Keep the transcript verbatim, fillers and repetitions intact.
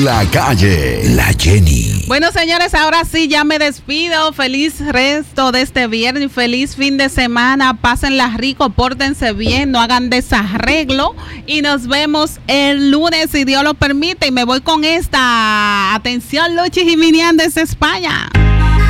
la calle. La Jenny. Bueno, señores, ahora sí ya me despido. Feliz resto de este viernes, feliz fin de semana. Pásenla rico, pórtense bien, no hagan desarreglo. Y nos vemos el lunes, si Dios lo permite. Y me voy con esta. Atención, Luchi Jiminián desde España.